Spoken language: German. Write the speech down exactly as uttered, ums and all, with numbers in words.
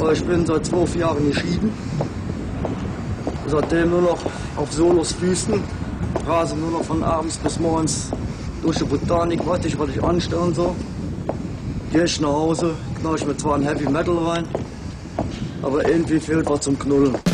Ich bin seit zwölf Jahren geschieden. Seitdem nur noch auf Solos Füßen. Rase nur noch von abends bis morgens durch die Botanik, was ich, was ich anstelle und so. Gehe ich nach Hause, knall ich mir zwar ein Heavy Metal rein, aber irgendwie fehlt was zum Knullen.